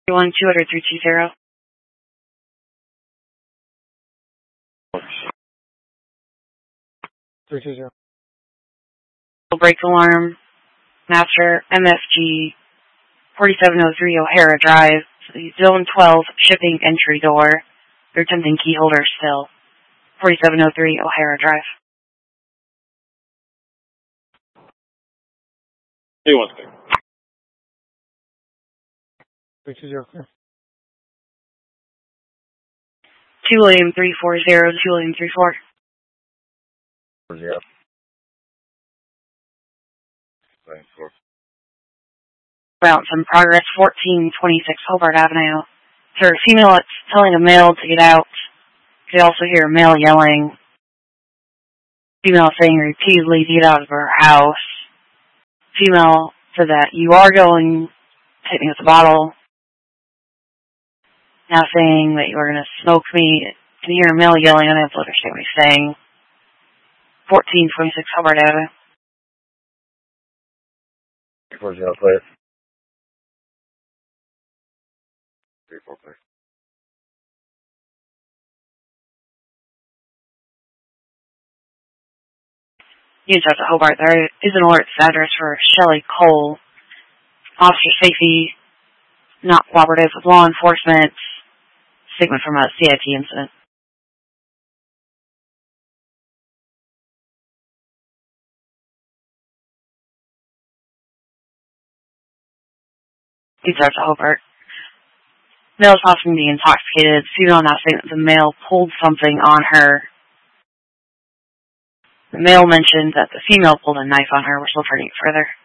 320. Break alarm, master MFG 4703 O'Hara Drive, Zone 12, shipping entry door. They're attempting key holder still. 4703 O'Hara Drive. 320. 320. 2 William 340, 2 William 34. 0. 94. Bounce in progress, 1426 Hobart Avenue. Sir, female that's telling a male to get out. You also hear a male yelling. Female saying repeatedly to get out of her house. Female said that you are going, hit me with a bottle. Now saying that you are going to smoke me. Can you hear a male yelling? I don't understand what he's saying. 1426 Hobart Avenue. 340, clear. 34, clear. Units out to Hobart. There is an alert address for Shelley Cole. Officer safety, not cooperative with law enforcement. Statement from a CIT incident. Units out to Hobart. Male is possibly being intoxicated. Female now saying that the male pulled something on her. The male mentioned that the female pulled a knife on her. We're still trying to get further.